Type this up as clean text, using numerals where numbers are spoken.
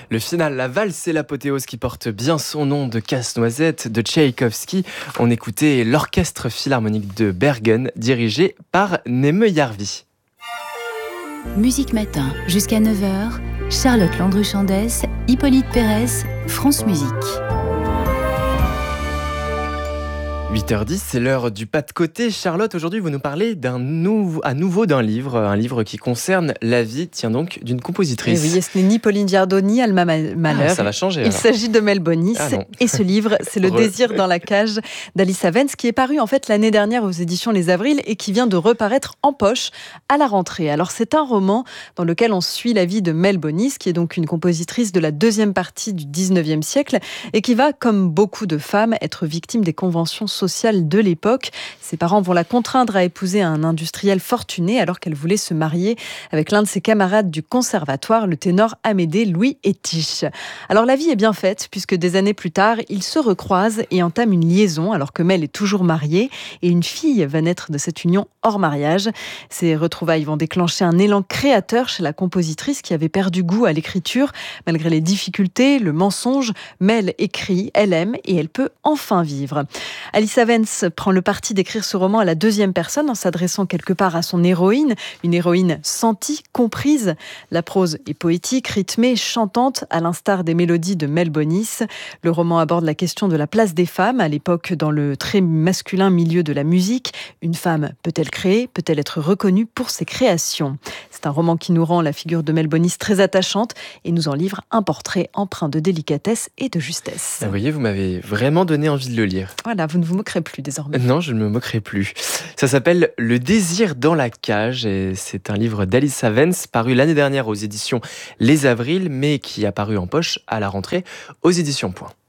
Le final, la valse, c'est l'apothéose qui porte bien son nom de Casse-Noisette de Tchaïkovski. On écoutait l'Orchestre Philharmonique de Bergen, dirigé par Neme Järvi. Musique Matin, jusqu'à 9h, Charlotte Landru-Chandès, Hippolyte Pérez, France Musique. 8h10, c'est l'heure du pas de côté. Charlotte, aujourd'hui, vous nous parlez à nouveau d'un livre, un livre qui concerne la vie, tiens donc, d'une compositrice. Et oui, et ce n'est ni Pauline Viardot ni Alma Mahler. Ça va changer. Il s'agit de Mel Bonis. Et ce livre, c'est Le désir dans la cage d'Alice Havens, qui est paru en fait l'année dernière aux éditions Les Avrils et qui vient de reparaître en poche à la rentrée. Alors c'est un roman dans lequel on suit la vie de Mel Bonis, qui est donc une compositrice de la deuxième partie du 19e siècle et qui va, comme beaucoup de femmes, être victime des conventions sociale de l'époque. Ses parents vont la contraindre à épouser un industriel fortuné alors qu'elle voulait se marier avec l'un de ses camarades du conservatoire, le ténor Amédée Louis Étiche. Alors la vie est bien faite puisque des années plus tard, ils se recroisent et entament une liaison alors que Mel est toujours mariée et une fille va naître de cette union hors mariage. Ces retrouvailles vont déclencher un élan créateur chez la compositrice qui avait perdu goût à l'écriture. Malgré les difficultés, le mensonge, Mel écrit, elle aime et elle peut enfin vivre. Alice Havens prend le parti d'écrire ce roman à la deuxième personne en s'adressant quelque part à son héroïne, une héroïne sentie, comprise. La prose est poétique, rythmée, chantante, à l'instar des mélodies de Mel Bonis. Le roman aborde la question de la place des femmes à l'époque dans le très masculin milieu de la musique. Une femme peut-elle créer, peut-elle être reconnue pour ses créations ? C'est un roman qui nous rend la figure de Mel Bonis très attachante et nous en livre un portrait empreint de délicatesse et de justesse. Vous voyez, vous m'avez vraiment donné envie de le lire. Voilà, vous ne vous moquerez plus désormais. Non, je ne me moquerai plus. Ça s'appelle Le désir dans la cage et c'est un livre d'Alice Havens paru l'année dernière aux éditions Les Avrils mais qui est apparu en poche à la rentrée aux éditions Point.